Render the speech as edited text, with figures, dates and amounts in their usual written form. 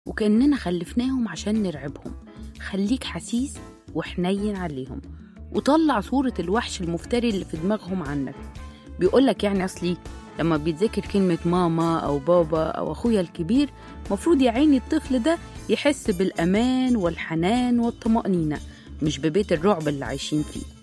وكأننا خلفناهم عشان نرعبهم. خليك حسيس وحنين عليهم، وطلع صورة الوحش المفتري اللي في دماغهم عنك. بيقولك يعني أصلي لما بيتذكر كلمة ماما أو بابا أو أخويا الكبير، مفروض يا عيني الطفل ده يحس بالأمان والحنان والطمأنينة، مش ببيت الرعب اللي عايشين فيه.